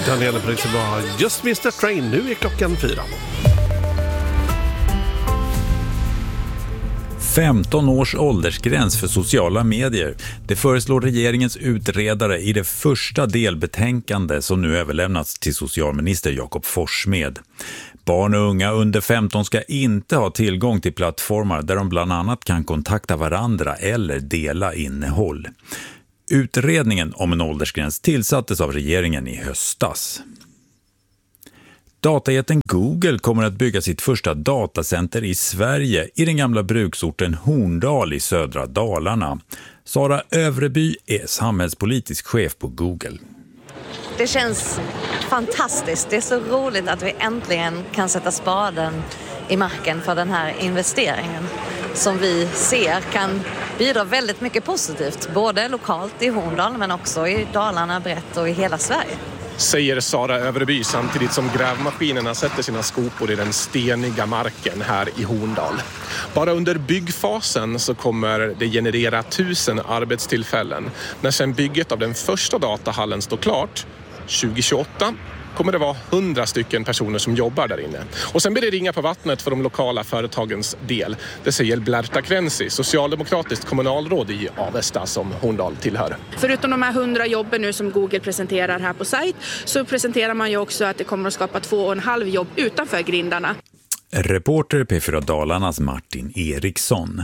Daniela Prince var Just Mr. Train. Nu är klockan 4. 15 års åldersgräns för sociala medier. Det föreslår regeringens utredare i det första delbetänkande som nu överlämnats till socialminister Jakob Forssmed. Barn och unga under 15 ska inte ha tillgång till plattformar där de bland annat kan kontakta varandra eller dela innehåll. Utredningen om en åldersgräns tillsattes av regeringen i höstas. Datajätten Google kommer att bygga sitt första datacenter i Sverige i den gamla bruksorten Horndal i södra Dalarna. Sara Övreby är samhällspolitisk chef på Google. Det känns fantastiskt. Det är så roligt att vi äntligen kan sätta spaden i marken för den här investeringen som vi ser kan bidra väldigt mycket positivt. Både lokalt i Horndal men också i Dalarna brett och i hela Sverige. Säger Sara Övreby samtidigt som grävmaskinerna sätter sina skopor i den steniga marken här i Horndal. Bara under byggfasen så kommer det generera 1000 arbetstillfällen. När sedan bygget av den första datahallen står klart, 2028, kommer det vara 100 stycken personer som jobbar där inne. Och sen blir det ringa på vattnet för de lokala företagens del. Det säger Blerta Krenzi, socialdemokratiskt kommunalråd i Avesta som Horndal tillhör. Förutom de här 100 jobben nu som Google presenterar här på sajt så presenterar man ju också att det kommer att skapa 2,5 jobb utanför grindarna. Reporter P4 Dalarnas Martin Eriksson.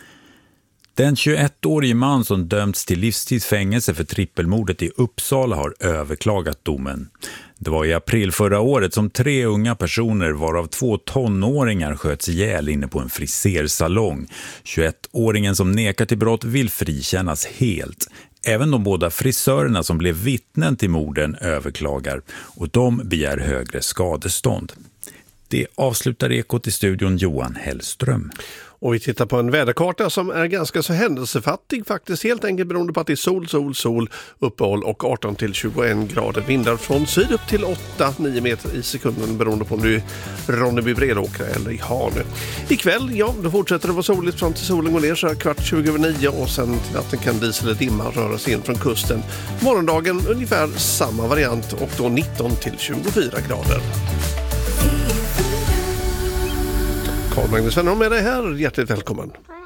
Den 21-årige man som dömts till livstidsfängelse för trippelmordet i Uppsala har överklagat domen. Det var i april förra året som 3 unga personer varav 2 tonåringar sköts ihjäl inne på en frisersalong. 21-åringen som nekar till brott vill frikännas helt. Även de båda frisörerna som blev vittnen till morden överklagar och de begär högre skadestånd. Det avslutar Ekot i studion Johan Hellström. Och vi tittar på en väderkarta som är ganska så händelsefattig faktiskt, helt enkelt beroende på att det är sol, uppehåll och 18 till 21 grader. Vindar från syd upp till 8-9 meter i sekunden beroende på om du är Ronneby, Bredåkra eller i Hanö. Ikväll, ja, då fortsätter det vara soligt fram till solen går ner så 8:20 och sen till natten kan diesel och dimma röra sig in från kusten. Morgondagen ungefär samma variant och då 19 till 24 grader. Carl Magnus Wennerholm med dig här. Hjärtligt välkommen.